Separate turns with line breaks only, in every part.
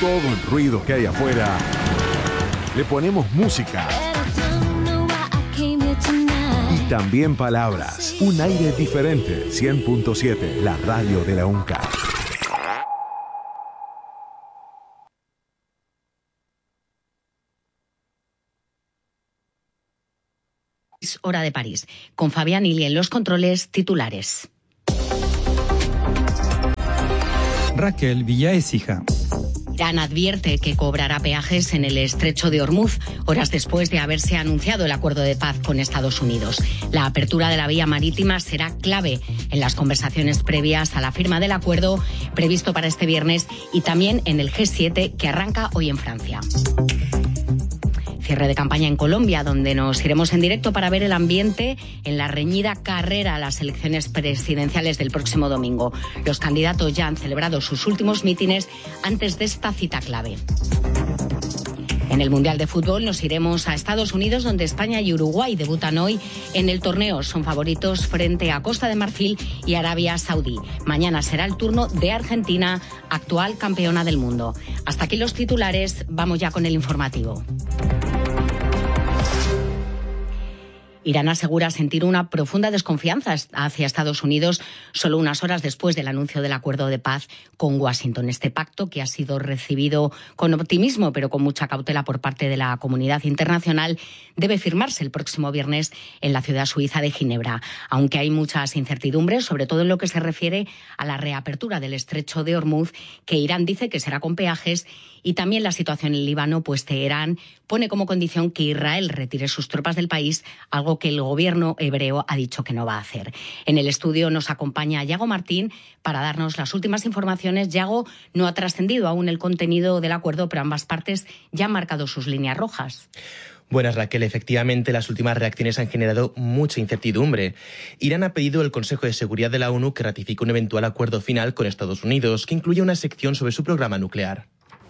todo el ruido que hay afuera, le ponemos música y también palabras. Un aire diferente. 100.7, la radio de la UNCA.
Hora de París, con Fabián Ili en los controles. Titulares.
Raquel Villaécija.
Irán advierte que cobrará peajes en el estrecho de Hormuz, horas después de haberse anunciado el acuerdo de paz con Estados Unidos. La apertura de la vía marítima será clave en las conversaciones previas a la firma del acuerdo previsto para este viernes y también en el G7 que arranca hoy en Francia. Cierre de campaña en Colombia, donde nos iremos en directo para ver el ambiente en la reñida carrera a las elecciones presidenciales del próximo domingo. Los candidatos ya han celebrado sus últimos mítines antes de esta cita clave. En el Mundial de Fútbol nos iremos a Estados Unidos, donde España y Uruguay debutan hoy en el torneo. Son favoritos frente a Costa de Marfil y Arabia Saudí. Mañana será el turno de Argentina, actual campeona del mundo. Hasta aquí los titulares, vamos ya con el informativo. Irán asegura sentir una profunda desconfianza hacia Estados Unidos solo unas horas después del anuncio del acuerdo de paz con Washington. Este pacto, que ha sido recibido con optimismo pero con mucha cautela por parte de la comunidad internacional, debe firmarse el próximo viernes en la ciudad suiza de Ginebra. Aunque hay muchas incertidumbres, sobre todo en lo que se refiere a la reapertura del estrecho de Hormuz, que Irán dice que será con peajes, y también la situación en Líbano, pues Teherán pone como condición que Israel retire sus tropas del país, algo que el gobierno hebreo ha dicho que no va a hacer. En el estudio nos acompaña Yago Martín para darnos las últimas informaciones. Yago, no ha trascendido aún el contenido del acuerdo, pero ambas partes ya han marcado sus líneas rojas.
Buenas, Raquel. Efectivamente, las últimas reacciones han generado mucha incertidumbre. Irán ha pedido al Consejo de Seguridad de la ONU que ratifique un eventual acuerdo final con Estados Unidos, que incluya una sección sobre su programa nuclear.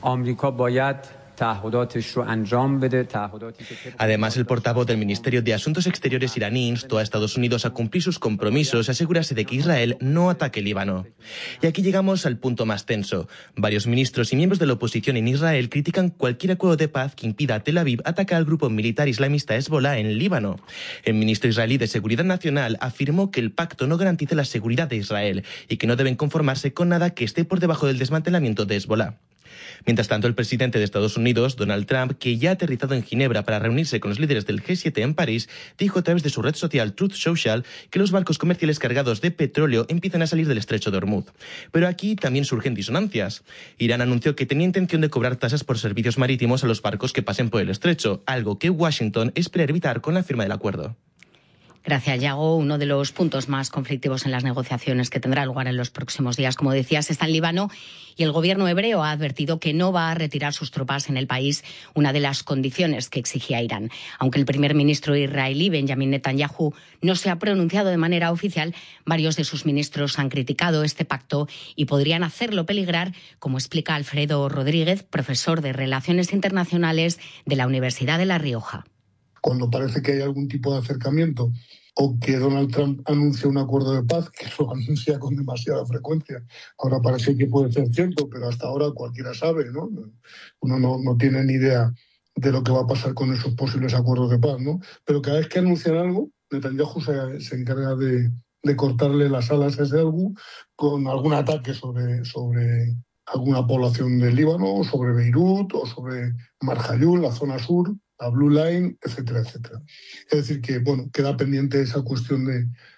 Además, el portavoz del Ministerio de Asuntos Exteriores iraní instó a Estados Unidos a cumplir sus compromisos y asegurarse de que Israel no ataque Líbano. Y aquí llegamos al punto más tenso. Varios ministros y miembros de la oposición en Israel critican cualquier acuerdo de paz que impida a Tel Aviv atacar al grupo militar islamista Hezbollah en Líbano. El ministro israelí de Seguridad Nacional afirmó que el pacto no garantiza la seguridad de Israel y que no deben conformarse con nada que esté por debajo del desmantelamiento de Hezbollah. Mientras tanto, el presidente de Estados Unidos, Donald Trump, que ya ha aterrizado en Ginebra para reunirse con los líderes del G7 en París, dijo a través de su red social Truth Social que los barcos comerciales cargados de petróleo empiezan a salir del estrecho de Hormuz. Pero aquí también surgen disonancias. Irán anunció que tenía intención de cobrar tasas por servicios marítimos a los barcos que pasen por el estrecho, algo que Washington espera evitar con la firma del acuerdo.
Gracias, Yago. Uno de los puntos más conflictivos en las negociaciones que tendrá lugar en los próximos días, como decías, está en Líbano, y el gobierno hebreo ha advertido que no va a retirar sus tropas en el país, una de las condiciones que exigía Irán. Aunque el primer ministro israelí, Benjamin Netanyahu, no se ha pronunciado de manera oficial, varios de sus ministros han criticado este pacto y podrían hacerlo peligrar, como explica Alfredo Rodríguez, profesor de Relaciones Internacionales de la Universidad de La Rioja.
Cuando parece que hay algún tipo de acercamiento o que Donald Trump anuncia un acuerdo de paz, que lo anuncia con demasiada frecuencia. Ahora parece que puede ser cierto, pero hasta ahora cualquiera sabe, ¿no? Uno no tiene ni idea de lo que va a pasar con esos posibles acuerdos de paz, ¿no? Pero cada vez que anuncian algo, Netanyahu se encarga de cortarle las alas a ese algo con algún ataque sobre alguna población del Líbano, sobre Beirut o sobre Marjayul, la zona sur, la Blue Line, etcétera, etcétera. Es decir, que bueno, queda pendiente esa cuestión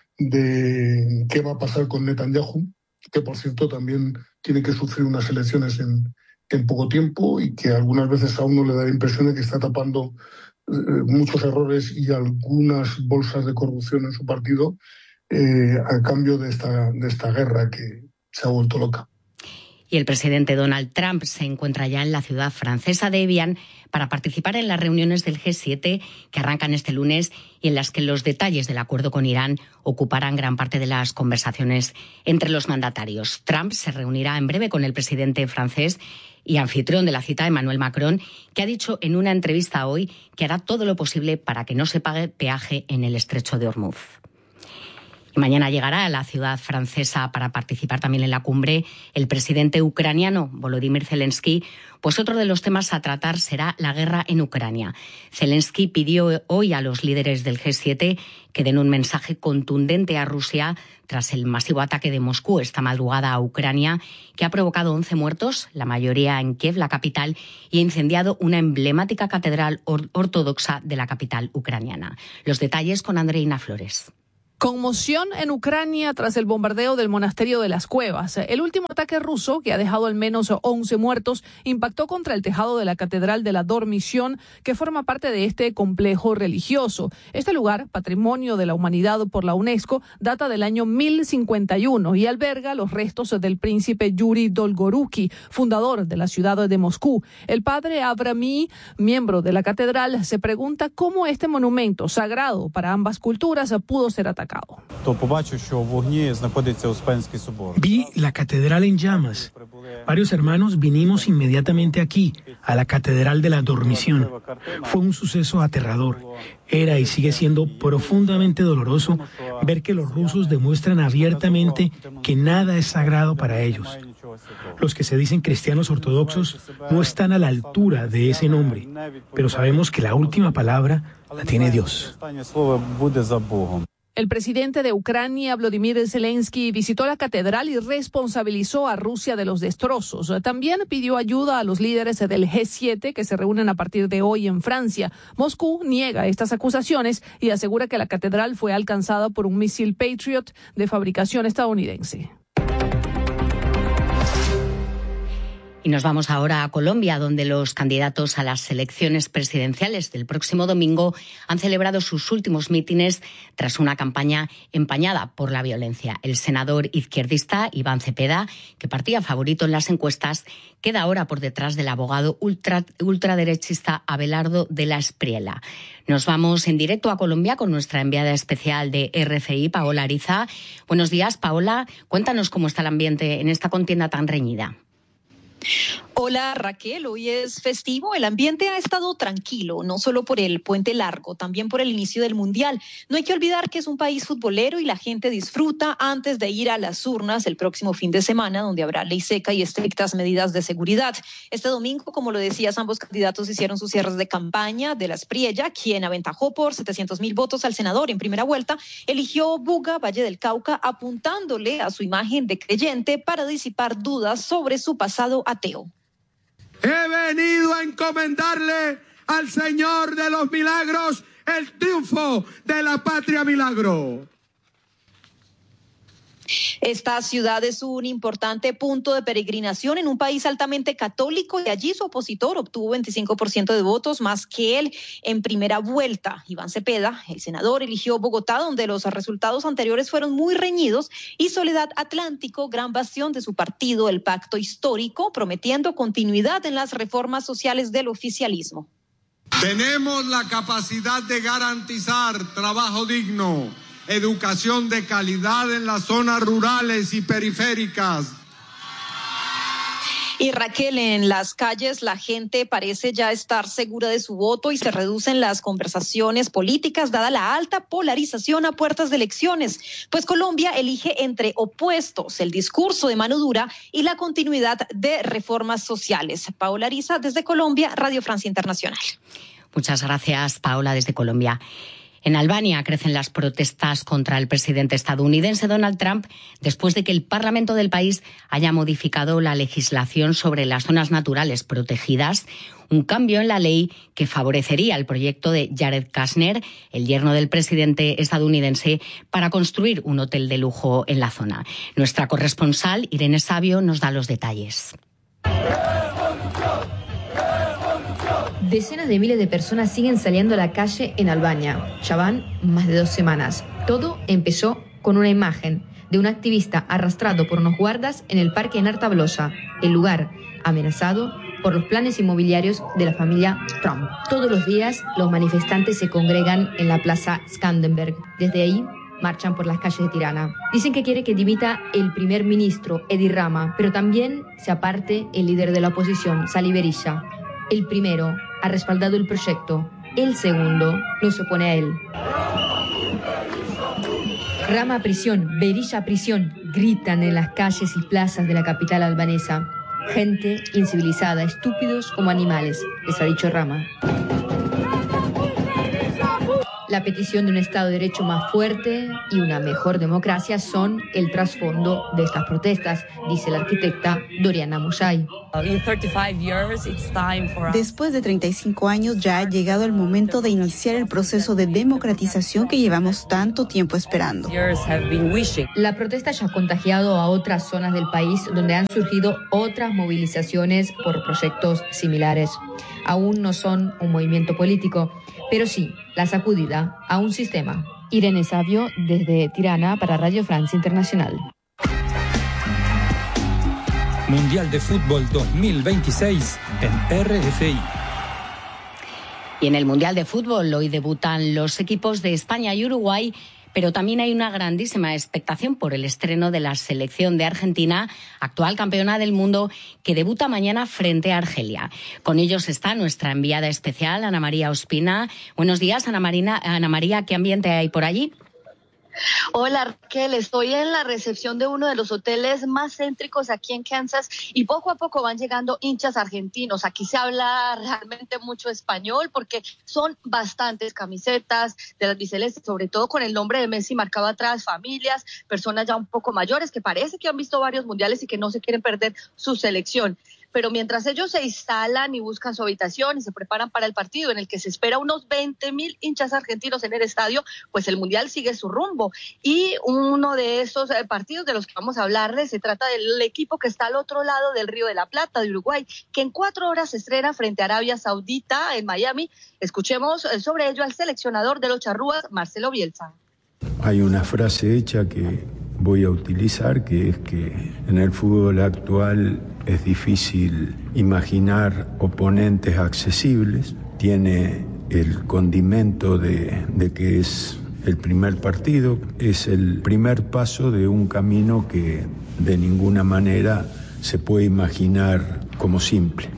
de qué va a pasar con Netanyahu, que por cierto también tiene que sufrir unas elecciones en poco tiempo y que algunas veces a uno le da la impresión de que está tapando muchos errores y algunas bolsas de corrupción en su partido a cambio de esta guerra que se ha vuelto loca.
Y el presidente Donald Trump se encuentra ya en la ciudad francesa de Evian para participar en las reuniones del G7 que arrancan este lunes y en las que los detalles del acuerdo con Irán ocuparán gran parte de las conversaciones entre los mandatarios. Trump se reunirá en breve con el presidente francés y anfitrión de la cita, Emmanuel Macron, que ha dicho en una entrevista hoy que hará todo lo posible para que no se pague peaje en el estrecho de Hormuz. Mañana llegará a la ciudad francesa para participar también en la cumbre el presidente ucraniano Volodymyr Zelensky. Pues otro de los temas a tratar será la guerra en Ucrania. Zelensky pidió hoy a los líderes del G7 que den un mensaje contundente a Rusia tras el masivo ataque de Moscú esta madrugada a Ucrania, que ha provocado 11 muertos, la mayoría en Kiev, la capital, y ha incendiado una emblemática catedral ortodoxa de la capital ucraniana. Los detalles con Andreina Flores.
Conmoción en Ucrania tras el bombardeo del monasterio de las Cuevas. El último ataque ruso, que ha dejado al menos 11 muertos, impactó contra el tejado de la Catedral de la Dormición, que forma parte de este complejo religioso. Este lugar, Patrimonio de la Humanidad por la UNESCO, data del año 1051 y alberga los restos del príncipe Yuri Dolgoruki, fundador de la ciudad de Moscú. El padre Avrami, miembro de la catedral, se pregunta cómo este monumento sagrado para ambas culturas pudo ser atacado.
Vi la catedral en llamas. Varios hermanos vinimos inmediatamente aquí, a la Catedral de la Dormición. Fue un suceso aterrador. Era y sigue siendo profundamente doloroso ver que los rusos demuestran abiertamente que nada es sagrado para ellos. Los que se dicen cristianos ortodoxos no están a la altura de ese nombre, pero sabemos que la última palabra la tiene Dios.
El presidente de Ucrania, Volodymyr Zelensky, visitó la catedral y responsabilizó a Rusia de los destrozos. También pidió ayuda a los líderes del G7 que se reúnen a partir de hoy en Francia. Moscú niega estas acusaciones y asegura que la catedral fue alcanzada por un misil Patriot de fabricación estadounidense.
Y nos vamos ahora a Colombia, donde los candidatos a las elecciones presidenciales del próximo domingo han celebrado sus últimos mítines tras una campaña empañada por la violencia. El senador izquierdista Iván Cepeda, que partía favorito en las encuestas, queda ahora por detrás del abogado ultraderechista Abelardo de la Espriella. Nos vamos en directo a Colombia con nuestra enviada especial de RFI, Paola Ariza. Buenos días, Paola. Cuéntanos cómo está el ambiente en esta contienda tan reñida.
Hola Raquel, hoy es festivo, el ambiente ha estado tranquilo, no solo por el puente largo, también por el inicio del Mundial. No hay que olvidar que es un país futbolero y la gente disfruta antes de ir a las urnas el próximo fin de semana, donde habrá ley seca y estrictas medidas de seguridad. Este domingo, como lo decías, ambos candidatos hicieron sus cierres de campaña. De la Espriella, quien aventajó por 700,000 votos al senador en primera vuelta, eligió Buga, Valle del Cauca, apuntándole a su imagen de creyente para disipar dudas sobre su pasado ateo.
He venido a encomendarle al Señor de los Milagros el triunfo de la patria milagro.
Esta ciudad es un importante punto de peregrinación en un país altamente católico y allí su opositor obtuvo 25% de votos más que él en primera vuelta. Iván Cepeda, el senador, eligió Bogotá, donde los resultados anteriores fueron muy reñidos, y Soledad Atlántico, gran bastión de su partido, el Pacto Histórico, prometiendo continuidad en las reformas sociales del oficialismo.
Tenemos la capacidad de garantizar trabajo digno, educación de calidad en las zonas rurales y periféricas.
Y Raquel, en las calles la gente parece ya estar segura de su voto y se reducen las conversaciones políticas dada la alta polarización a puertas de elecciones. Pues Colombia elige entre opuestos, el discurso de mano dura y la continuidad de reformas sociales. Paola Ariza, desde Colombia, Radio Francia Internacional.
Muchas gracias, Paola, desde Colombia. En Albania crecen las protestas contra el presidente estadounidense Donald Trump después de que el Parlamento del país haya modificado la legislación sobre las zonas naturales protegidas, un cambio en la ley que favorecería el proyecto de Jared Kushner, el yerno del presidente estadounidense, para construir un hotel de lujo en la zona. Nuestra corresponsal, Irene Sabio, nos da los detalles.
Decenas de miles de personas siguen saliendo a la calle en Albania. Ya van más de 2 semanas. Todo empezó con una imagen de un activista arrastrado por unos guardas en el parque Narta Blosa, el lugar amenazado por los planes inmobiliarios de la familia Trump. Todos los días los manifestantes se congregan en la plaza Skanderberg. Desde ahí marchan por las calles de Tirana. Dicen que quiere que dimita el primer ministro Edi Rama, pero también se aparte el líder de la oposición, Sali Berisha. El primero ha respaldado el proyecto, el segundo no se opone a él. Rama a prisión, Berisha a prisión, gritan en las calles y plazas de la capital albanesa. Gente incivilizada, estúpidos como animales, les ha dicho Rama. La petición de un Estado de Derecho más fuerte y una mejor democracia son el trasfondo de estas protestas, dice la arquitecta Doriana Musay.
Después de 35 años ya ha llegado el momento de iniciar el proceso de democratización que llevamos tanto tiempo esperando.
La protesta ya ha contagiado a otras zonas del país donde han surgido otras movilizaciones por proyectos similares. Aún no son un movimiento político, pero sí la sacudida a un sistema. Irene Savio, desde Tirana, para Radio Francia Internacional.
Mundial de Fútbol 2026 en RFI.
Y en el Mundial de Fútbol hoy debutan los equipos de España y Uruguay, pero también hay una grandísima expectación por el estreno de la selección de Argentina, actual campeona del mundo, que debuta mañana frente a Argelia. Con ellos está nuestra enviada especial, Ana María Ospina. Buenos días, Ana María, ¿qué ambiente hay por allí?
Hola Raquel, estoy en la recepción de uno de los hoteles más céntricos aquí en Kansas y poco a poco van llegando hinchas argentinos. Aquí se habla realmente mucho español porque son bastantes camisetas de las albicelestes, sobre todo con el nombre de Messi marcado atrás, familias, personas ya un poco mayores que parece que han visto varios mundiales y que no se quieren perder su selección. Pero mientras ellos se instalan y buscan su habitación y se preparan para el partido en el que se espera unos 20,000 hinchas argentinos en el estadio, pues el Mundial sigue su rumbo. Y uno de esos partidos de los que vamos a hablarles se trata del equipo que está al otro lado del Río de la Plata, de Uruguay, que en 4 horas se estrena frente a Arabia Saudita en Miami. Escuchemos sobre ello al seleccionador de los charrúas, Marcelo Bielsa.
Hay una frase hecha que voy a utilizar, que es que en el fútbol actual es difícil imaginar oponentes accesibles. Tiene el condimento de que es el primer partido, es el primer paso de un camino que de ninguna manera se puede imaginar como simple.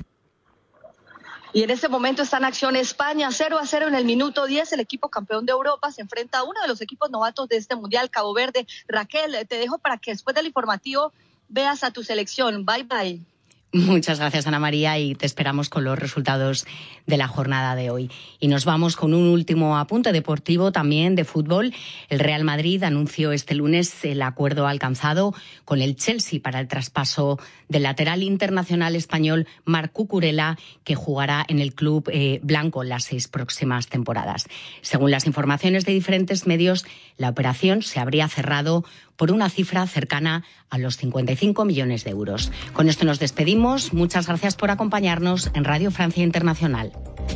Y en este momento está en acción España, 0-0 en el minuto 10. El equipo campeón de Europa se enfrenta a uno de los equipos novatos de este Mundial, Cabo Verde. Raquel, te dejo para que después del informativo veas a tu selección. Bye, bye.
Muchas gracias, Ana María, y te esperamos con los resultados de la jornada de hoy. Y nos vamos con un último apunte deportivo también de fútbol. El Real Madrid anunció este lunes el acuerdo alcanzado con el Chelsea para el traspaso del lateral internacional español Marc Cucurella, que jugará en el club blanco las 6 próximas temporadas. Según las informaciones de diferentes medios, la operación se habría cerrado por una cifra cercana a los 55 millones de euros. Con esto nos despedimos. Muchas gracias por acompañarnos en Radio Francia Internacional.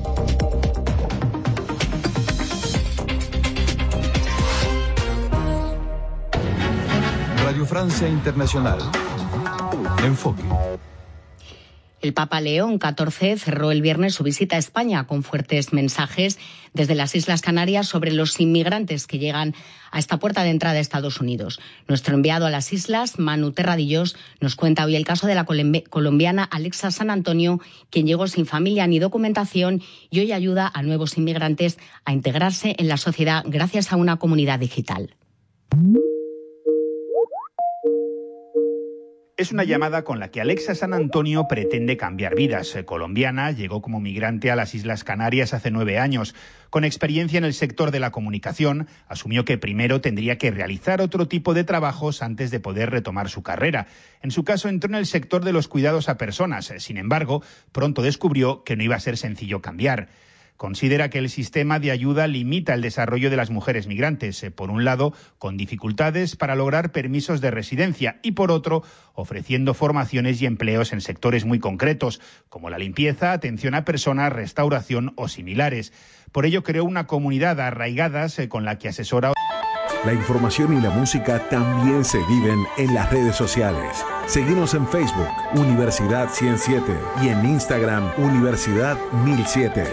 Radio Francia Internacional. Enfoque.
El Papa León XIV cerró el viernes su visita a España con fuertes mensajes desde las Islas Canarias sobre los inmigrantes que llegan a esta puerta de entrada a Estados Unidos. Nuestro enviado a las islas, Manu Terradillos, nos cuenta hoy el caso de la colombiana Alexa San Antonio, quien llegó sin familia ni documentación y hoy ayuda a nuevos inmigrantes a integrarse en la sociedad gracias a una comunidad digital.
Es una llamada con la que Alexa San Antonio pretende cambiar vidas. Colombiana, llegó como migrante a las Islas Canarias hace 9 años. Con experiencia en el sector de la comunicación, asumió que primero tendría que realizar otro tipo de trabajos antes de poder retomar su carrera. En su caso, entró en el sector de los cuidados a personas. Sin embargo, pronto descubrió que no iba a ser sencillo cambiar. Considera que el sistema de ayuda limita el desarrollo de las mujeres migrantes, por un lado, con dificultades para lograr permisos de residencia y, por otro, ofreciendo formaciones y empleos en sectores muy concretos, como la limpieza, atención a personas, restauración o similares. Por ello, creó una comunidad arraigadas con la que asesora.
La información y la música también se viven en las redes sociales. Seguimos en Facebook, Universidad 107, y en Instagram, Universidad 1007.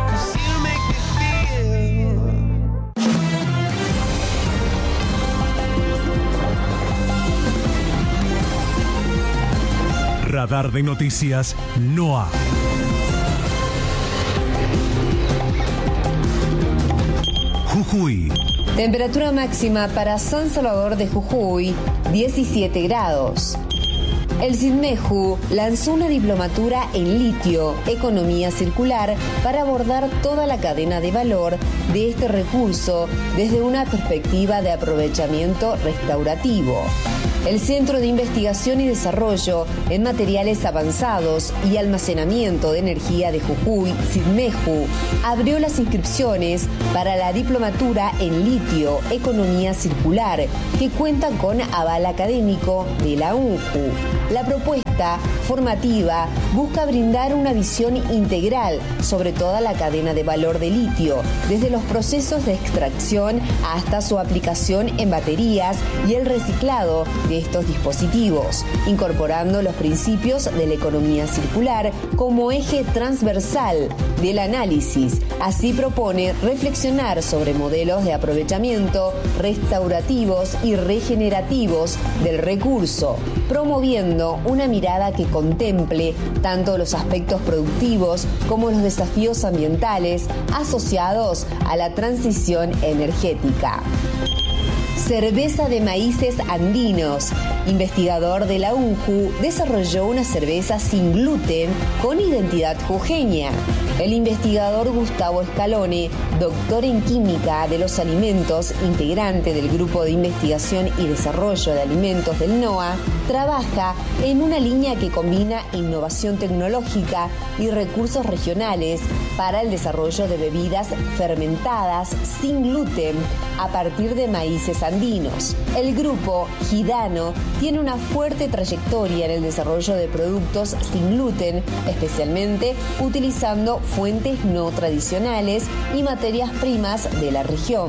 Radar de Noticias NOA. Jujuy.
Temperatura máxima para San Salvador de Jujuy, 17 grados. El CIDMEJU lanzó una diplomatura en litio, economía circular, para abordar toda la cadena de valor de este recurso desde una perspectiva de aprovechamiento restaurativo. El Centro de Investigación y Desarrollo en Materiales Avanzados y Almacenamiento de Energía de Jujuy, CIDMEJU, abrió las inscripciones para la diplomatura en litio, economía circular, que cuenta con aval académico de la UNJU. La propuesta formativa busca brindar una visión integral sobre toda la cadena de valor de litio, desde los procesos de extracción hasta su aplicación en baterías y el reciclado de estos dispositivos, incorporando los principios de la economía circular como eje transversal del análisis. Así propone reflexionar sobre modelos de aprovechamiento restaurativos y regenerativos del recurso, promoviendo una mirada que contemple tanto los aspectos productivos como los desafíos ambientales asociados a la transición energética. Cerveza de maíces andinos. Investigador de la UNJU desarrolló una cerveza sin gluten con identidad jujeña. El investigador Gustavo Scalone, doctor en química de los alimentos, integrante del Grupo de Investigación y Desarrollo de Alimentos del NOA, trabaja en una línea que combina innovación tecnológica y recursos regionales para el desarrollo de bebidas fermentadas sin gluten a partir de maíces andinos. El grupo Gidano tiene una fuerte trayectoria en el desarrollo de productos sin gluten, especialmente utilizando fuentes no tradicionales y materias primas de la región.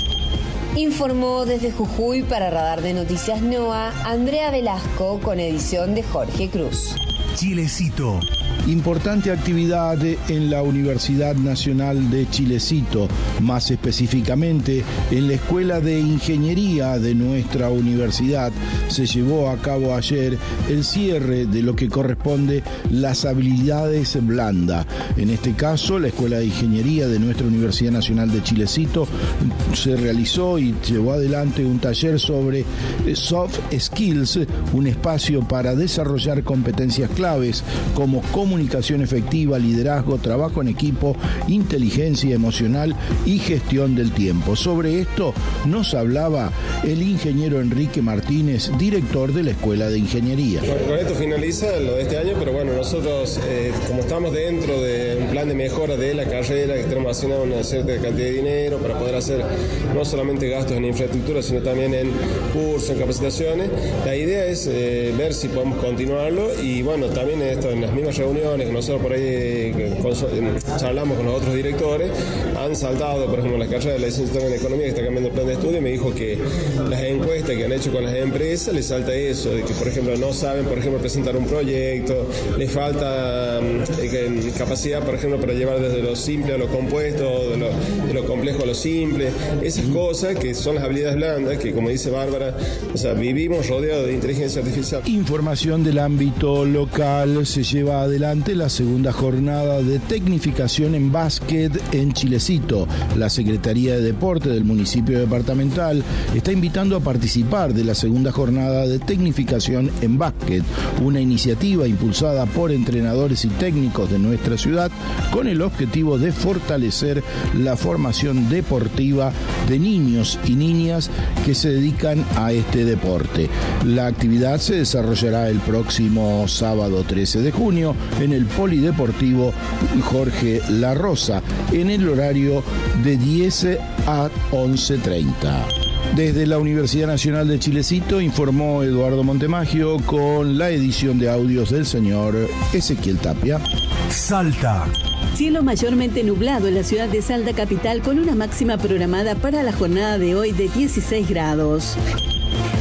Informó desde Jujuy para Radar de Noticias NOA, Andrea Velasco, con edición de Jorge Cruz.
Chilecito. Importante actividad en la Universidad Nacional de Chilecito, más específicamente en la Escuela de Ingeniería de nuestra universidad. Se llevó a cabo ayer el cierre de lo que corresponde las habilidades blandas. En este caso, la Escuela de Ingeniería de nuestra Universidad Nacional de Chilecito se realizó y llevó adelante un taller sobre soft skills, un espacio para desarrollar competencias claves como comunicación efectiva, liderazgo, trabajo en equipo, inteligencia emocional y gestión del tiempo. Sobre esto nos hablaba el ingeniero Enrique Martínez, director de la Escuela de Ingeniería.
Con esto finaliza lo de este año, pero bueno, nosotros como estamos dentro de un plan de mejora de la carrera, que tenemos asignado una cierta cantidad de dinero para poder hacer no solamente gastos en infraestructura, sino también en cursos, en capacitaciones, la idea es ver si podemos continuarlo y bueno, también esto en las mismas reuniones que nosotros por ahí charlamos con los otros directores, han saltado, por ejemplo, las carreras de la licenciatura en Economía que está cambiando el plan de estudio y me dijo que las encuestas que han hecho con las empresas les salta eso, de que por ejemplo no saben, por ejemplo, presentar un proyecto, les falta capacidad, por ejemplo, para llevar desde lo simple a lo compuesto, de lo complejo a lo simple, esas cosas que son las habilidades blandas, que como dice Bárbara, o sea, vivimos rodeados de inteligencia artificial.
Información del ámbito local. Se lleva adelante la segunda jornada de tecnificación en básquet en Chilecito. La Secretaría de Deporte del municipio departamental está invitando a participar de la segunda jornada de tecnificación en básquet, una iniciativa impulsada por entrenadores y técnicos de nuestra ciudad con el objetivo de fortalecer la formación deportiva de niños y niñas que se dedican a este deporte. La actividad se desarrollará el próximo sábado 13 de junio en el Polideportivo Jorge La Rosa, en el horario de 10 a 11:30. Desde la Universidad Nacional de Chilecito informó Eduardo Montemagio con la edición de audios del señor Ezequiel Tapia.
Salta. Cielo mayormente nublado en la ciudad de Salta capital con una máxima programada para la jornada de hoy de 16 grados.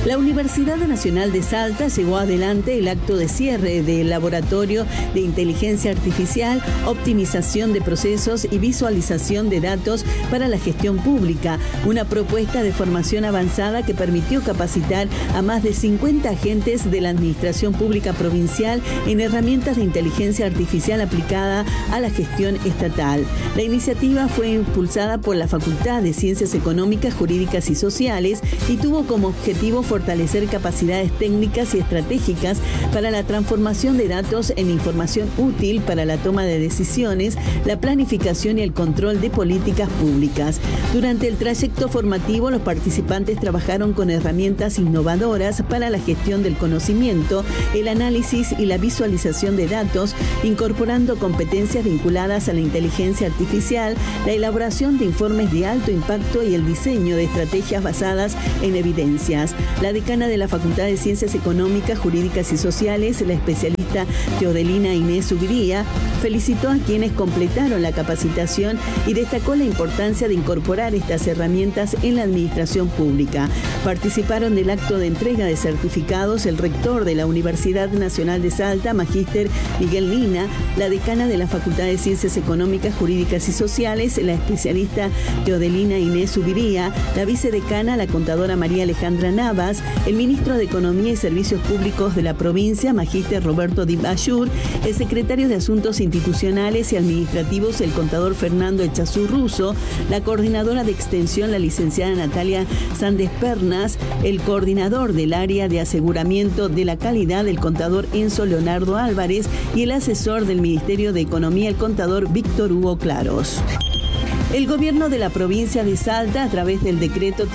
La Universidad Nacional de Salta llevó adelante el acto de cierre del Laboratorio de Inteligencia Artificial, Optimización de Procesos y Visualización de Datos para la Gestión Pública, una propuesta de formación avanzada que permitió capacitar a más de 50 agentes de la Administración Pública Provincial en herramientas de inteligencia artificial aplicada a la gestión estatal. La iniciativa fue impulsada por la Facultad de Ciencias Económicas, Jurídicas y Sociales y tuvo como objetivo fortalecer capacidades técnicas y estratégicas para la transformación de datos en información útil para la toma de decisiones, la planificación y el control de políticas públicas. Durante el trayecto formativo, los participantes trabajaron con herramientas innovadoras para la gestión del conocimiento, el análisis y la visualización de datos, incorporando competencias vinculadas a la inteligencia artificial, la elaboración de informes de alto impacto y el diseño de estrategias basadas en evidencias. La decana de la Facultad de Ciencias Económicas, Jurídicas y Sociales, la especialista Teodelina Inés Subiría, felicitó a quienes completaron la capacitación y destacó la importancia de incorporar estas herramientas en la administración pública. Participaron del acto de entrega de certificados el rector de la Universidad Nacional de Salta, Magíster Miguel Lina, la decana de la Facultad de Ciencias Económicas, Jurídicas y Sociales, la especialista Teodelina Inés Subiría, la vicedecana, la contadora María Alejandra Navas, el ministro de Economía y Servicios Públicos de la provincia, Magíster Roberto Di Bajur, el secretario de Asuntos Institucionales y Administrativos, el contador Fernando Echazú Russo, la coordinadora de Extensión, la licenciada Natalia Sández Pernas, el coordinador del área de aseguramiento de la calidad, el contador Enzo Leonardo Álvarez, y el asesor del Ministerio de Economía, el contador Víctor Hugo Claros. El gobierno de la provincia de Salta, a través del decreto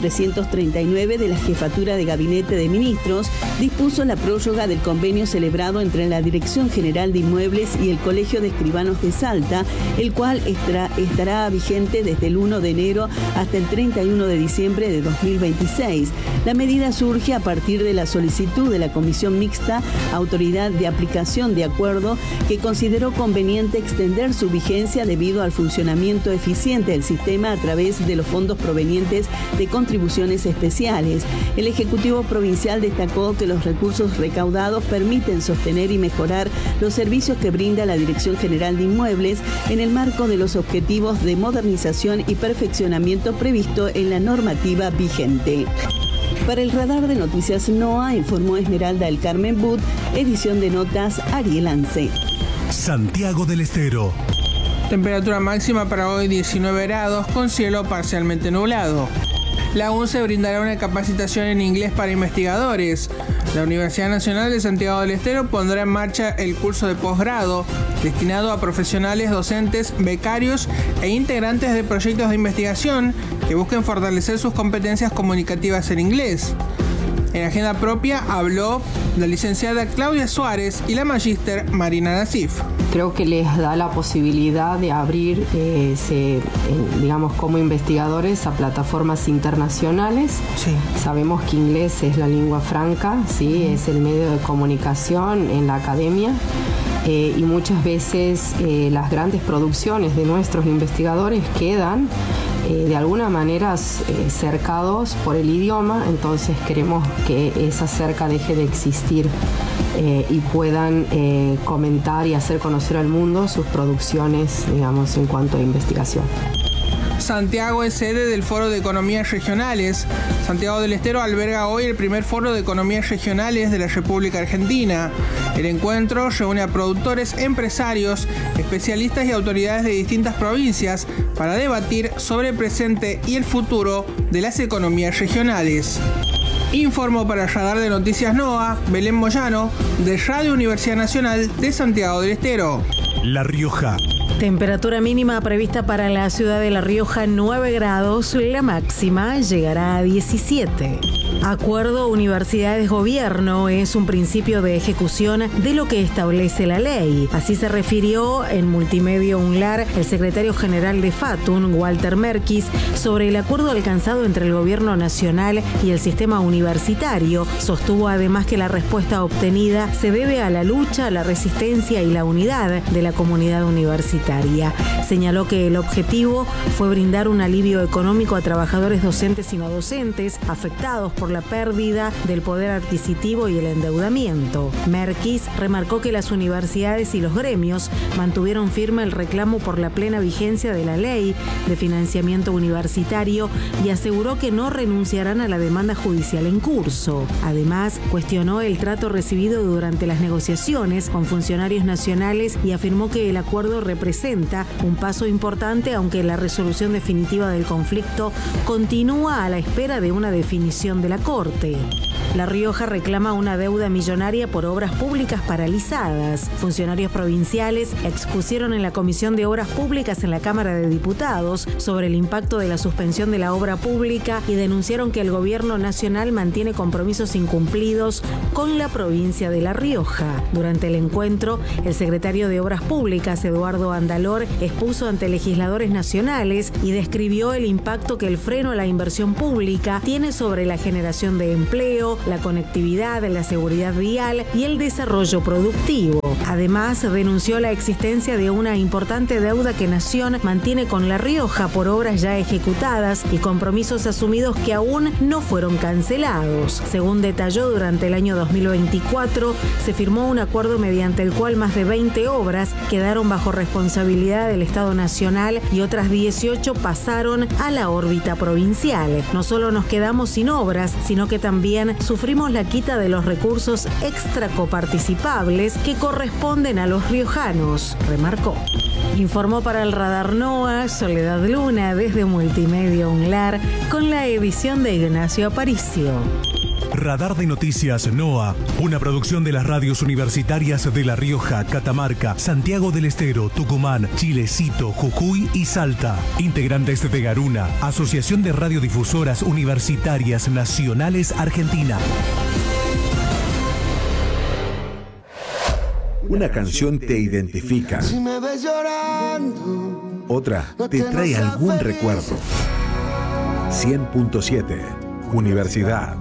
339 de la Jefatura de Gabinete de Ministros, dispuso la prórroga del convenio celebrado entre la Dirección General de Inmuebles y el Colegio de Escribanos de Salta, el cual estará vigente desde el 1 de enero hasta el 31 de diciembre de 2026. La medida surge a partir de la solicitud de la Comisión Mixta, Autoridad de Aplicación de Acuerdo, que consideró conveniente extender su vigencia debido al funcionamiento eficiente del sistema a través de los fondos provenientes de contribuciones especiales. El Ejecutivo Provincial destacó que los recursos recaudados permiten sostener y mejorar los servicios que brinda la Dirección General de Inmuebles en el marco de los objetivos de modernización y perfeccionamiento previsto en la normativa vigente. Para el radar de noticias NOA, informó Esmeralda del Carmen Bud, edición de notas Ariel Ance.
Santiago del Estero.
Temperatura máxima para hoy 19 grados con cielo parcialmente nublado. La UNCE brindará una capacitación en inglés para investigadores. La Universidad Nacional de Santiago del Estero pondrá en marcha el curso de posgrado destinado a profesionales, docentes, becarios e integrantes de proyectos de investigación que busquen fortalecer sus competencias comunicativas en inglés. En agenda propia habló la licenciada Claudia Suárez y la magíster Marina Nasif.
Creo que les da la posibilidad de abrir, digamos, como investigadores a plataformas internacionales. Sí. Sabemos que inglés es la lengua franca, ¿sí? Es el medio de comunicación en la academia. Y muchas veces las grandes producciones de nuestros investigadores quedan de alguna manera cercados por el idioma, entonces queremos que esa cerca deje de existir y puedan comentar y hacer conocer al mundo sus producciones, digamos, en cuanto a investigación.
Santiago es sede del Foro de Economías Regionales. Santiago del Estero alberga hoy el primer Foro de Economías Regionales de la República Argentina. El encuentro reúne a productores, empresarios, especialistas y autoridades de distintas provincias para debatir sobre el presente y el futuro de las economías regionales. Informó para el Radar de Noticias NOA, Belén Moyano, de Radio Universidad Nacional de Santiago del Estero.
La Rioja.
Temperatura mínima prevista para la ciudad de La Rioja 9 grados, la máxima llegará a 17. Acuerdo Universidades-Gobierno es un principio de ejecución de lo que establece la ley. Así se refirió en Multimedio UNLAR el secretario general de FATUN, Walter Merkis, sobre el acuerdo alcanzado entre el Gobierno Nacional y el sistema universitario. Sostuvo además que la respuesta obtenida se debe a la lucha, la resistencia y la unidad de la comunidad universitaria. Señaló que el objetivo fue brindar un alivio económico a trabajadores docentes y no docentes afectados por por la pérdida del poder adquisitivo y el endeudamiento. Merkis remarcó que las universidades y los gremios mantuvieron firme el reclamo por la plena vigencia de la ley de financiamiento universitario y aseguró que no renunciarán a la demanda judicial en curso. Además, cuestionó el trato recibido durante las negociaciones con funcionarios nacionales y afirmó que el acuerdo representa un paso importante, aunque la resolución definitiva del conflicto continúa a la espera de una definición de la Corte. La Rioja reclama una deuda millonaria por obras públicas paralizadas. Funcionarios provinciales expusieron en la Comisión de Obras Públicas en la Cámara de Diputados sobre el impacto de la suspensión de la obra pública y denunciaron que el gobierno nacional mantiene compromisos incumplidos con la provincia de La Rioja. Durante el encuentro, el secretario de Obras Públicas, Eduardo Andalor, expuso ante legisladores nacionales y describió el impacto que el freno a la inversión pública tiene sobre la generación de empleo, la conectividad, la seguridad vial y el desarrollo productivo. Además, denunció la existencia de una importante deuda que Nación mantiene con La Rioja por obras ya ejecutadas y compromisos asumidos que aún no fueron cancelados. Según detalló, durante el año 2024 se firmó un acuerdo mediante el cual más de 20 obras quedaron bajo responsabilidad del Estado Nacional y otras 18 pasaron a la órbita provincial. No solo nos quedamos sin obras, sino que también sufrimos la quita de los recursos extracoparticipables que corresponden a los riojanos, remarcó. Informó para el Radar NOA Soledad Luna desde Multimedia UNLAR con la edición de Ignacio Aparicio.
Radar de Noticias NOA, una producción de las radios universitarias de La Rioja, Catamarca, Santiago del Estero, Tucumán, Chilecito, Jujuy y Salta. Integrantes de Garuna, Asociación de Radiodifusoras Universitarias Nacionales Argentina.
Una canción te identifica.
Si me ves llorando,
otra te trae algún recuerdo. 100.7 Universidad.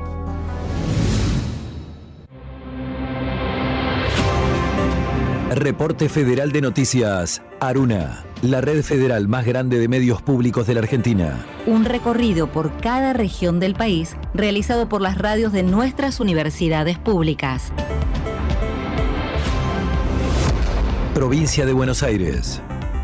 Reporte Federal de Noticias. Aruna, la red federal más grande de medios públicos de la Argentina.
Un recorrido por cada región del país realizado por las radios de nuestras universidades públicas.
Provincia de Buenos Aires.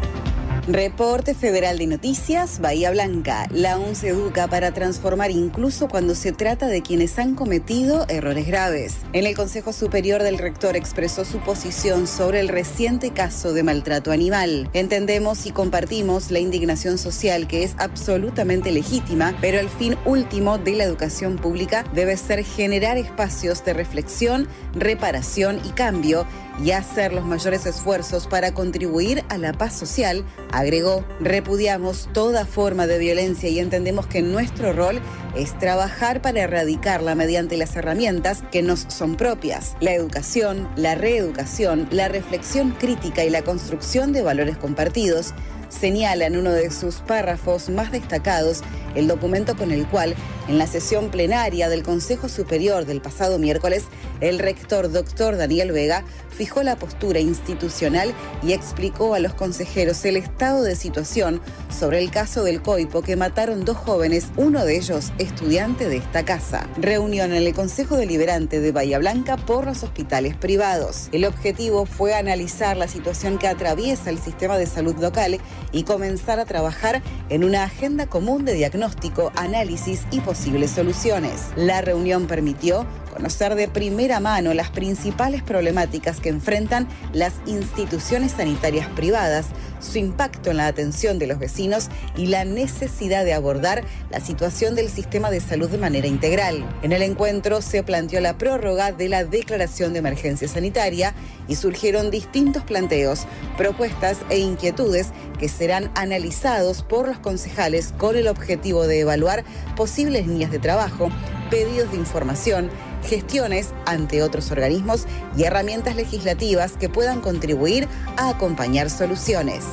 Reporte Federal de Noticias, Bahía Blanca. La UNCE educa para transformar incluso cuando se trata de quienes han cometido errores graves. En el Consejo Superior del Rector expresó su posición sobre el reciente caso de maltrato animal. Entendemos y compartimos la indignación social que es absolutamente legítima, pero el fin último de la educación pública debe ser generar espacios de reflexión, reparación y cambio y hacer los mayores esfuerzos para contribuir a la paz social, agregó. Repudiamos toda forma de violencia y entendemos que nuestro rol es trabajar para erradicarla mediante las herramientas que nos son propias: la educación, la reeducación, la reflexión crítica y la construcción de valores compartidos, señala en uno de sus párrafos más destacados el documento con el cual, en la sesión plenaria del Consejo Superior del pasado miércoles, el rector Dr. Daniel Vega fijó la postura institucional y explicó a los consejeros el estado de situación sobre el caso del coipo que mataron 2 jóvenes, uno de ellos estudiante de esta casa. Reunión en el Consejo Deliberante de Bahía Blanca por los hospitales privados. El objetivo fue analizar la situación que atraviesa el sistema de salud local y comenzar a trabajar en una agenda común de diagnóstico, análisis y posibles soluciones. La reunión permitió conocer de primera mano las principales problemáticas que enfrentan las instituciones sanitarias privadas, su impacto en la atención de los vecinos y la necesidad de abordar la situación del sistema de salud de manera integral. En el encuentro se planteó la prórroga de la declaración de emergencia sanitaria y surgieron distintos planteos, propuestas e inquietudes que serán analizados por los concejales con el objetivo de evaluar posibles líneas de trabajo, pedidos de información, gestiones ante otros organismos y herramientas legislativas que puedan contribuir a acompañar soluciones.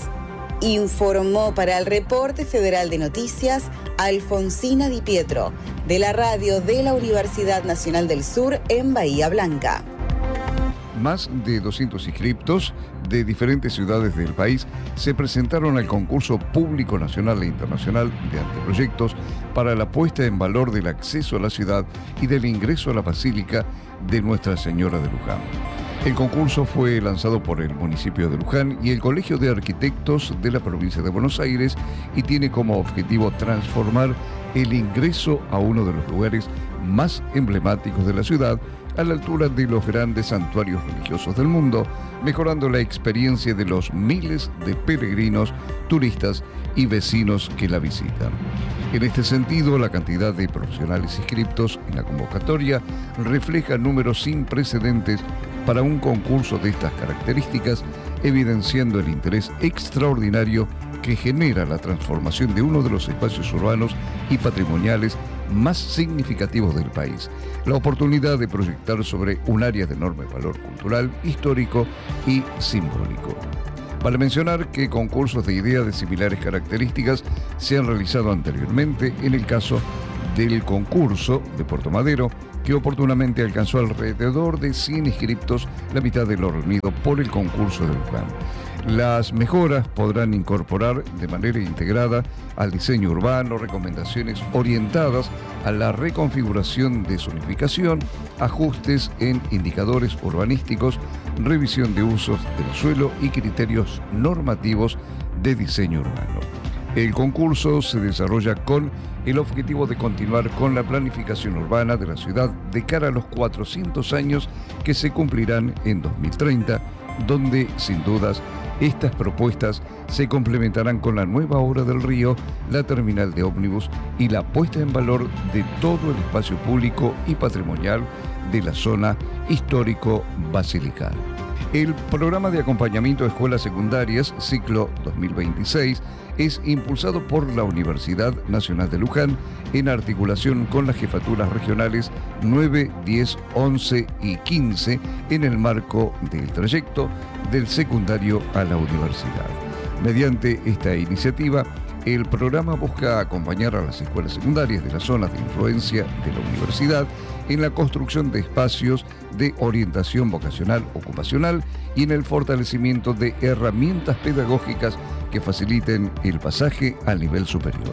Informó para el Reporte Federal de Noticias Alfonsina Di Pietro, de la radio de la Universidad Nacional del Sur en Bahía Blanca.
más de 200 inscriptos de diferentes ciudades del país se presentaron al concurso público nacional e internacional de anteproyectos para la puesta en valor del acceso a la ciudad y del ingreso a la Basílica de Nuestra Señora de Luján. El concurso fue lanzado por el municipio de Luján y el Colegio de Arquitectos de la provincia de Buenos Aires y tiene como objetivo transformar el ingreso a uno de los lugares más emblemáticos de la ciudad a la altura de los grandes santuarios religiosos del mundo, mejorando la experiencia de los miles de peregrinos, turistas y vecinos que la visitan. En este sentido, la cantidad de profesionales inscriptos en la convocatoria refleja números sin precedentes para un concurso de estas características, evidenciando el interés extraordinario que genera la transformación de uno de los espacios urbanos y patrimoniales más significativos del país, la oportunidad de proyectar sobre un área de enorme valor cultural, histórico y simbólico. Vale mencionar que concursos de ideas de similares características se han realizado anteriormente en el caso del concurso de Puerto Madero, que oportunamente alcanzó alrededor de 100 inscriptos, la mitad de lo reunido por el concurso del Luján. Las mejoras podrán incorporar de manera integrada al diseño urbano recomendaciones orientadas a la reconfiguración de zonificación, ajustes en indicadores urbanísticos, revisión de usos del suelo y criterios normativos de diseño urbano. El concurso se desarrolla con el objetivo de continuar con la planificación urbana de la ciudad de cara a los 400 años que se cumplirán en 2030, donde, sin dudas, estas propuestas se complementarán con la nueva obra del río, la terminal de ómnibus y la puesta en valor de todo el espacio público y patrimonial de la zona histórico-basilical. El programa de acompañamiento a escuelas secundarias, ciclo 2026, es impulsado por la Universidad Nacional de Luján en articulación con las jefaturas regionales 9, 10, 11 y 15 en el marco del trayecto del secundario a la universidad. Mediante esta iniciativa, el programa busca acompañar a las escuelas secundarias de las zonas de influencia de la universidad en la construcción de espacios de orientación vocacional ocupacional y en el fortalecimiento de herramientas pedagógicas que faciliten el pasaje al nivel superior.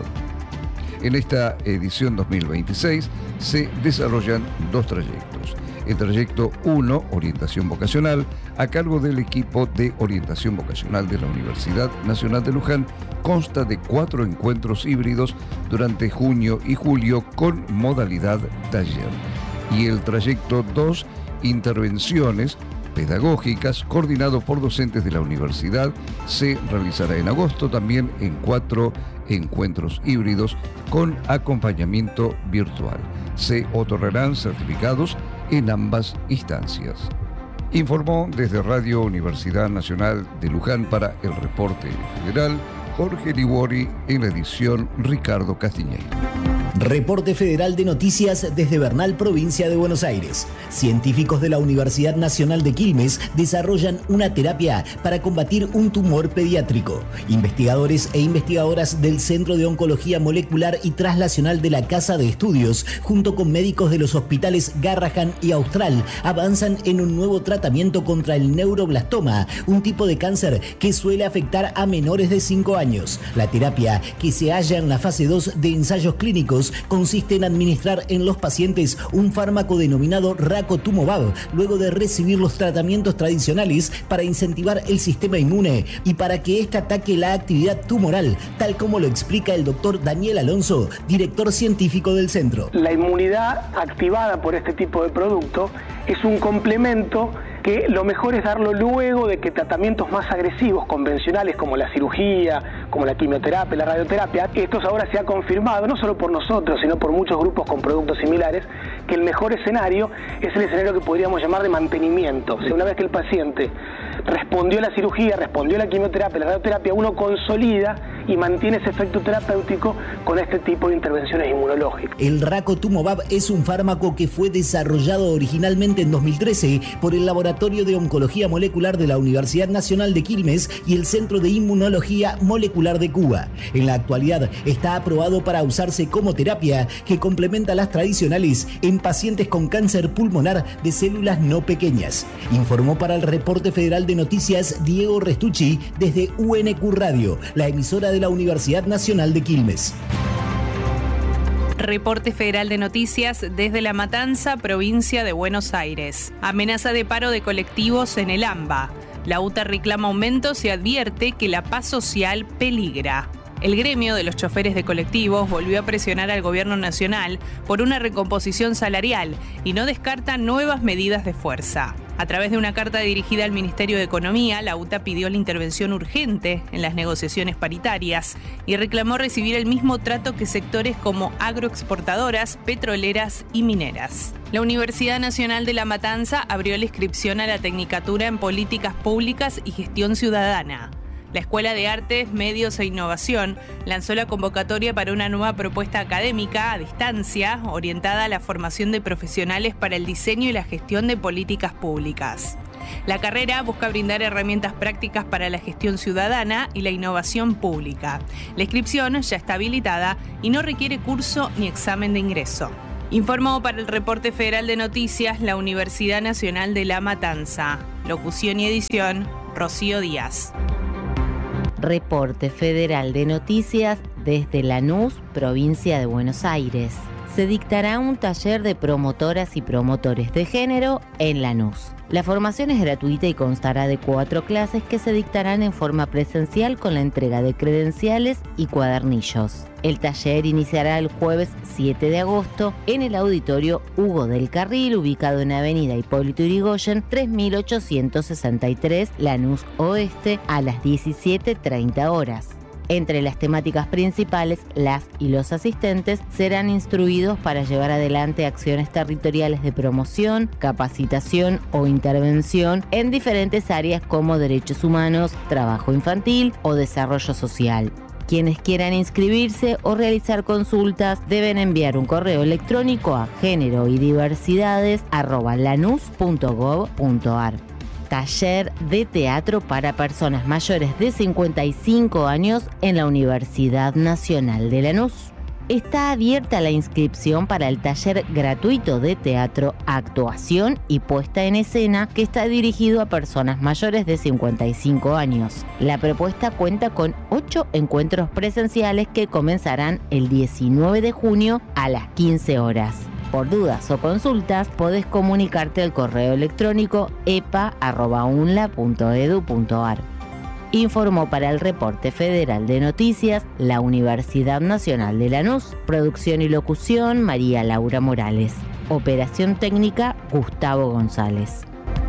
En esta edición 2026 se desarrollan dos trayectos. El trayecto 1, orientación vocacional, a cargo del equipo de orientación vocacional de la Universidad Nacional de Luján, consta de 4 encuentros híbridos durante junio y julio con modalidad taller. Y el trayecto 2, intervenciones pedagógicas, coordinado por docentes de la universidad, se realizará en agosto también en 4 encuentros híbridos con acompañamiento virtual. Se otorgarán certificados en ambas instancias. Informó desde Radio Universidad Nacional de Luján para el Reporte Federal Jorge Liguori, en la edición Ricardo Castiñeiro.
Reporte Federal de Noticias desde Bernal, provincia de Buenos Aires. Científicos de la Universidad Nacional de Quilmes desarrollan una terapia para combatir un tumor pediátrico. Investigadores e investigadoras del Centro de Oncología Molecular y Translacional de la Casa de Estudios, junto con médicos de los hospitales Garrahan y Austral, avanzan en un nuevo tratamiento contra el neuroblastoma, un tipo de cáncer que suele afectar a menores de 5 años. La terapia, que se halla en la fase 2 de ensayos clínicos, consiste en administrar en los pacientes un fármaco denominado Racotumobab, luego de recibir los tratamientos tradicionales para incentivar el sistema inmune y para que éste ataque la actividad tumoral, tal como lo explica el doctor Daniel Alonso, director científico del centro.
La inmunidad activada por este tipo de producto es un complemento que lo mejor es darlo luego de que tratamientos más agresivos, convencionales, como la cirugía, como la quimioterapia, la radioterapia, estos ahora se ha confirmado, no solo por nosotros, sino por muchos grupos con productos similares, que el mejor escenario es el escenario que podríamos llamar de mantenimiento. O sea, una vez que el paciente respondió a la cirugía, respondió a la quimioterapia, la radioterapia, uno consolida y mantiene ese efecto terapéutico con este tipo de intervenciones inmunológicas.
El Racotumumab es un fármaco que fue desarrollado originalmente en 2013 por el Laboratorio de Oncología Molecular de la Universidad Nacional de Quilmes y el Centro de Inmunología Molecular de Cuba. En la actualidad está aprobado para usarse como terapia que complementa las tradicionales en pacientes con cáncer pulmonar de células no pequeñas. Informó para el Reporte Federal de Noticias Diego Restucci desde UNQ Radio, la emisora de la Universidad Nacional de Quilmes.
Reporte Federal de Noticias desde La Matanza, provincia de Buenos Aires. Amenaza de paro de colectivos en el AMBA. La UTA reclama aumentos y advierte que la paz social peligra. El gremio de los choferes de colectivos volvió a presionar al gobierno nacional por una recomposición salarial y no descarta nuevas medidas de fuerza. A través de una carta dirigida al Ministerio de Economía, la UTA pidió la intervención urgente en las negociaciones paritarias y reclamó recibir el mismo trato que sectores como agroexportadoras, petroleras y mineras. La Universidad Nacional de La Matanza abrió la inscripción a la Tecnicatura en Políticas Públicas y Gestión Ciudadana. La Escuela de Artes, Medios e Innovación lanzó la convocatoria para una nueva propuesta académica a distancia orientada a la formación de profesionales para el diseño y la gestión de políticas públicas. La carrera busca brindar herramientas prácticas para la gestión ciudadana y la innovación pública. La inscripción ya está habilitada y no requiere curso ni examen de ingreso. Informó para el Reporte Federal de Noticias la Universidad Nacional de La Matanza. Locución y edición, Rocío Díaz.
Reporte Federal de Noticias desde Lanús, provincia de Buenos Aires. Se dictará un taller de promotoras y promotores de género en Lanús. La formación es gratuita y constará de 4 clases que se dictarán en forma presencial con la entrega de credenciales y cuadernillos. El taller iniciará el jueves 7 de agosto en el auditorio Hugo del Carril, ubicado en Avenida Hipólito Yrigoyen, 3863, Lanús Oeste, a las 17:30 horas. Entre las temáticas principales, las y los asistentes serán instruidos para llevar adelante acciones territoriales de promoción, capacitación o intervención en diferentes áreas como derechos humanos, trabajo infantil o desarrollo social. Quienes quieran inscribirse o realizar consultas deben enviar un correo electrónico a géneroydiversidades@lanus.gov.ar. Taller de teatro para personas mayores de 55 años en la Universidad Nacional de Lanús. Está abierta la inscripción para el taller gratuito de teatro, actuación y puesta en escena que está dirigido a personas mayores de 55 años. La propuesta cuenta con 8 encuentros presenciales que comenzarán el 19 de junio a las 15 horas. Por dudas o consultas, podés comunicarte al correo electrónico epa@unla.edu.ar. Informó para el Reporte Federal de Noticias la Universidad Nacional de Lanús. Producción y locución, María Laura Morales. Operación técnica, Gustavo González.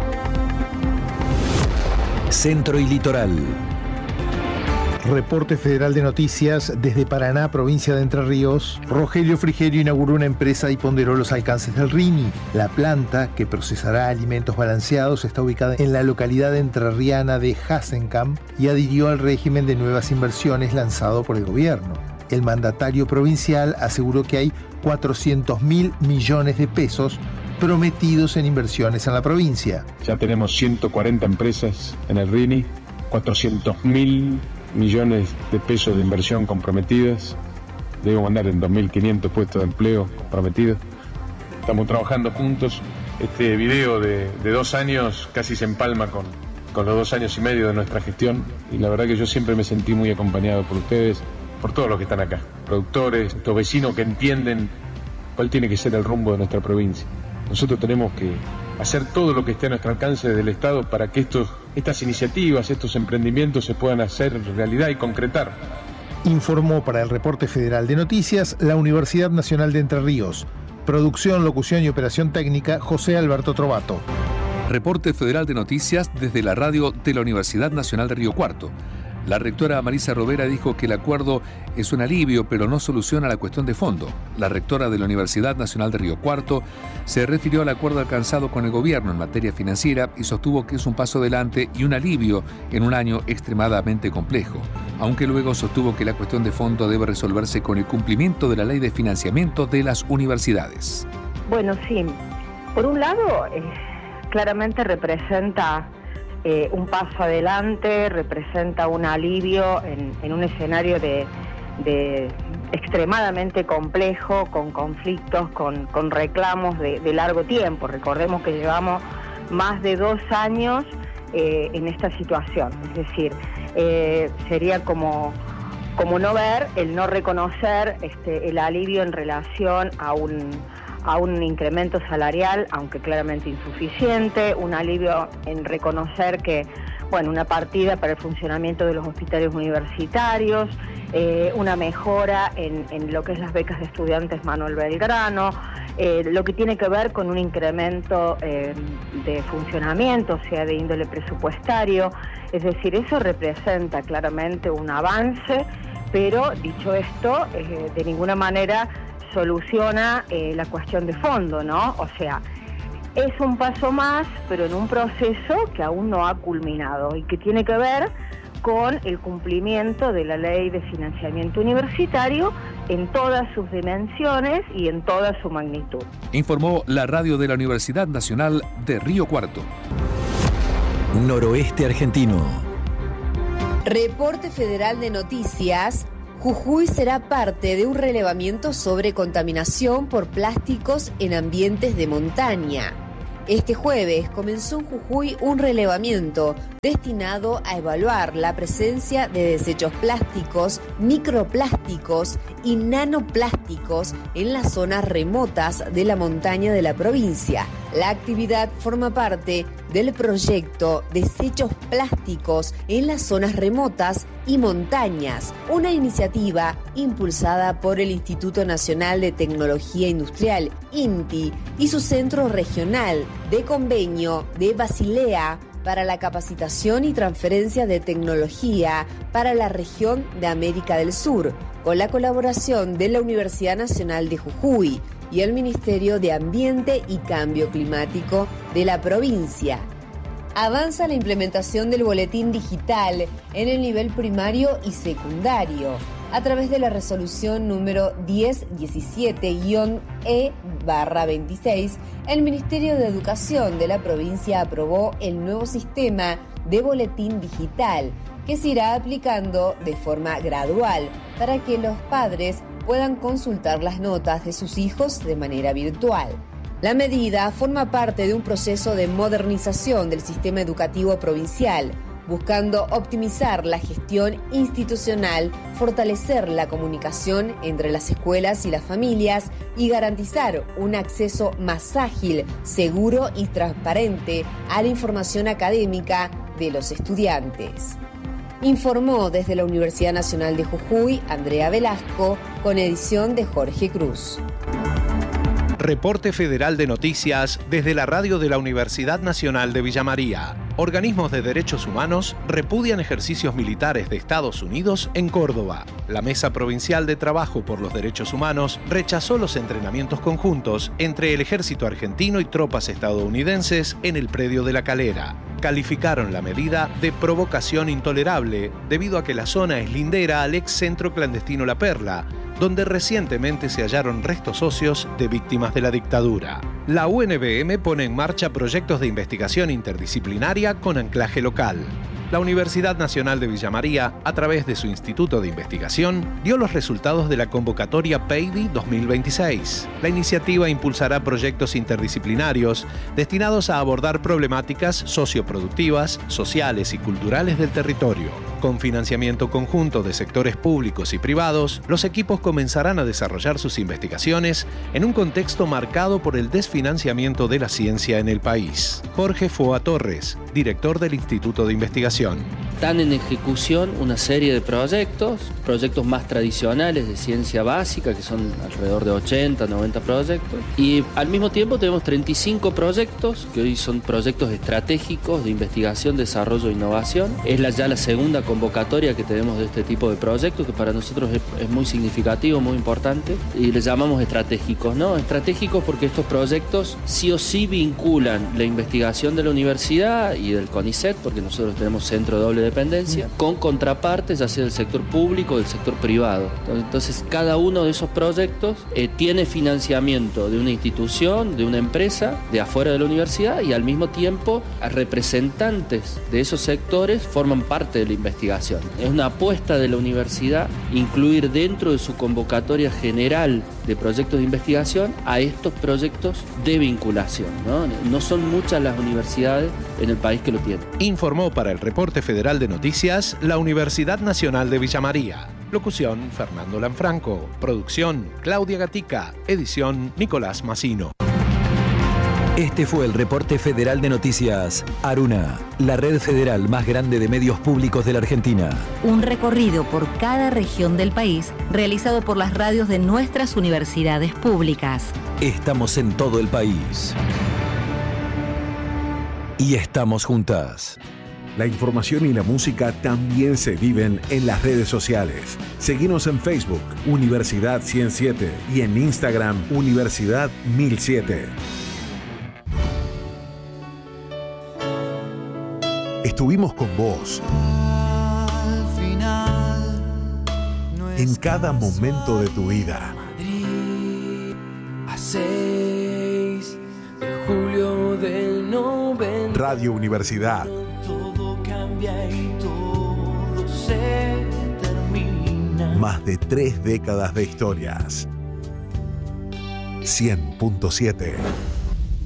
Centro y Litoral.
Reporte Federal de Noticias desde Paraná, provincia de Entre Ríos. Rogelio Frigerio inauguró una empresa y ponderó los alcances del Rini. La planta, que procesará alimentos balanceados, está ubicada en la localidad entrerriana de Hasenkamp y adhirió al régimen de nuevas inversiones lanzado por el gobierno. El mandatario provincial aseguró que hay 400.000 millones de pesos prometidos en inversiones en la provincia.
Ya tenemos 140 empresas en el Rini, 400.000 millones de pesos de inversión comprometidas. Debo mandar en 2.500 puestos de empleo comprometidos. Estamos trabajando juntos. Este video de 2 años casi se empalma con los 2 años y medio de nuestra gestión, y la verdad que yo siempre me sentí muy acompañado por ustedes, por todos los que están acá, productores, estos vecinos que entienden cuál tiene que ser el rumbo de nuestra provincia. Nosotros tenemos que hacer todo lo que esté a nuestro alcance desde el Estado para que estas iniciativas, estos emprendimientos se puedan hacer realidad y concretar.
Informó para el Reporte Federal de Noticias la Universidad Nacional de Entre Ríos. Producción, locución y operación técnica, José Alberto Trovato.
Reporte Federal de Noticias desde la radio de la Universidad Nacional de Río Cuarto. La rectora Marisa Rovera dijo que el acuerdo es un alivio, pero no soluciona la cuestión de fondo. La rectora de la Universidad Nacional de Río Cuarto se refirió al acuerdo alcanzado con el gobierno en materia financiera y sostuvo que es un paso adelante y un alivio en un año extremadamente complejo. aunque luego sostuvo que la cuestión de fondo debe resolverse con el cumplimiento de la ley de financiamiento de las universidades.
Bueno, sí. Por un lado, claramente representa un paso adelante, representa un alivio en un escenario de extremadamente complejo, con conflictos, con reclamos de largo tiempo. Recordemos que llevamos más de 2 años en esta situación. Es decir, sería como no ver, el no reconocer el alivio en relación a un incremento salarial, aunque claramente insuficiente, un alivio en reconocer que, una partida para el funcionamiento de los hospitales universitarios, una mejora en lo que es las becas de estudiantes Manuel Belgrano, lo que tiene que ver con un incremento de funcionamiento, o sea, de índole presupuestario. Es decir, eso representa claramente un avance, pero dicho esto, de ninguna manera soluciona la cuestión de fondo, ¿no? O sea, es un paso más, pero en un proceso que aún no ha culminado y que tiene que ver con el cumplimiento de la ley de financiamiento universitario en todas sus dimensiones y en toda su magnitud.
Informó la radio de la Universidad Nacional de Río Cuarto.
Noroeste argentino.
Reporte Federal de Noticias. Jujuy será parte de un relevamiento sobre contaminación por plásticos en ambientes de montaña. Este jueves comenzó en Jujuy un relevamiento destinado a evaluar la presencia de desechos plásticos, microplásticos y nanoplásticos en las zonas remotas de la montaña de la provincia. La actividad forma parte del proyecto Desechos Plásticos en las Zonas Remotas y Montañas, una iniciativa impulsada por el Instituto Nacional de Tecnología Industrial, INTI, y su centro regional de convenio de Basilea para la capacitación y transferencia de tecnología para la región de América del Sur, con la colaboración de la Universidad Nacional de Jujuy y el Ministerio de Ambiente y Cambio Climático de la provincia. Avanza la implementación del boletín digital en el nivel primario y secundario. A través de la resolución número 1017-E/26, el Ministerio de Educación de la provincia aprobó el nuevo sistema de boletín digital, que se irá aplicando de forma gradual para que los padres puedan consultar las notas de sus hijos de manera virtual. La medida forma parte de un proceso de modernización del sistema educativo provincial, buscando optimizar la gestión institucional, fortalecer la comunicación entre las escuelas y las familias y garantizar un acceso más ágil, seguro y transparente a la información académica de los estudiantes. Informó desde la Universidad Nacional de Jujuy, Andrea Velasco, con edición de Jorge Cruz.
Reporte Federal de Noticias desde la radio de la Universidad Nacional de Villa María. Organismos de derechos humanos repudian ejercicios militares de Estados Unidos en Córdoba. La Mesa Provincial de Trabajo por los Derechos Humanos rechazó los entrenamientos conjuntos entre el ejército argentino y tropas estadounidenses en el predio de La Calera. Calificaron la medida de provocación intolerable debido a que la zona es lindera al ex centro clandestino La Perla, donde recientemente se hallaron restos óseos de víctimas de la dictadura. La UNBM pone en marcha proyectos de investigación interdisciplinaria con anclaje local. La Universidad Nacional de Villa María, a través de su Instituto de Investigación, dio los resultados de la convocatoria PEIDI 2026. La iniciativa impulsará proyectos interdisciplinarios destinados a abordar problemáticas socioproductivas, sociales y culturales del territorio. Con financiamiento conjunto de sectores públicos y privados, los equipos comenzarán a desarrollar sus investigaciones en un contexto marcado por el desfinanciamiento de la ciencia en el país. Jorge Foa Torres, director del Instituto de Investigación.
Están en ejecución una serie de proyectos más tradicionales de ciencia básica, que son alrededor de 80, 90 proyectos. Y al mismo tiempo tenemos 35 proyectos, que hoy son proyectos estratégicos de investigación, desarrollo e innovación. Es ya la segunda convocatoria que tenemos de este tipo de proyectos, que para nosotros es muy significativo, muy importante. Y les llamamos estratégicos, ¿no? Estratégicos porque estos proyectos sí o sí vinculan la investigación de la universidad y del CONICET, porque nosotros tenemos centro doble de dependencia, con contrapartes, ya sea del sector público o del sector privado. Entonces, cada uno de esos proyectos tiene financiamiento de una institución, de una empresa, de afuera de la universidad, y al mismo tiempo representantes de esos sectores forman parte de la investigación. Es una apuesta de la universidad incluir dentro de su convocatoria general de proyectos de investigación a estos proyectos de vinculación, ¿no? No son muchas las universidades en el país que lo tienen.
Informó para el Reporte Federal de Noticias la Universidad Nacional de Villa María. Locución, Fernando Lanfranco. Producción, Claudia Gatica. Edición, Nicolás Massino.
Este fue el Reporte Federal de Noticias Aruna, la red federal más grande de medios públicos de la Argentina.
Un recorrido por cada región del país realizado por las radios de nuestras universidades públicas.
Estamos en todo el país. Y estamos juntas.
La información y la música también se viven en las redes sociales. Seguinos en Facebook, Universidad 107, y en Instagram, Universidad 1007. Estuvimos con vos en cada momento de tu vida.
A 6 de julio del 90.
Radio Universidad.
Todo cambia y todo se termina.
Más de 3 décadas de historias. 100.7.